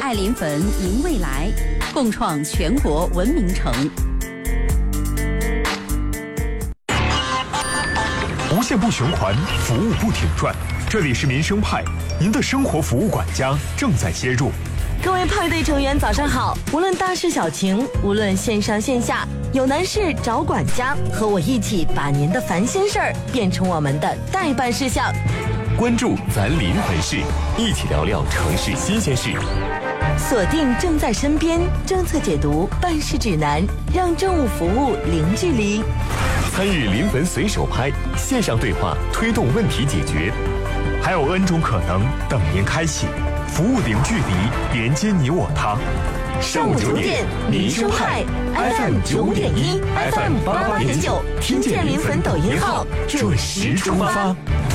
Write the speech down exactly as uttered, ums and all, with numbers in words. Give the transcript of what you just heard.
爱临汾迎未来，共创全国文明城。 无限不循环，服务不停转。这里是民生派，您的生活服务管家正在接入。 各位派对成员早上好，无论大事小情，无论线上线下，有难事找管家，和我一起把您的烦心事儿变成我们的待办事项。 关注咱临汾市，一起聊聊城市新鲜事。 锁定正在身边政策解读办事指南，让政务服务零距离。 参与临汾随手拍线上对话，推动问题解决。 还有 N 种可能等您开启，服务零距离，连接你我他。 上午九点，民生派 F M 九五点一 ，F M 八八点九，听见临汾抖音号，准时出发。